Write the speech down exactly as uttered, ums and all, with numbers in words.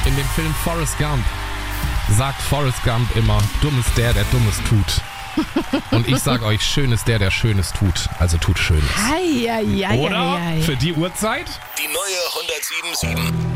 In dem Film Forrest Gump sagt Forrest Gump immer, dumm ist der, der Dummes tut. Und ich sag euch, schön ist der, der Schönes tut. Also tut Schönes. Ei, ei, ei, Oder? ei, ei. Für die Uhrzeit? Die neue hundertsieben Komma sieben.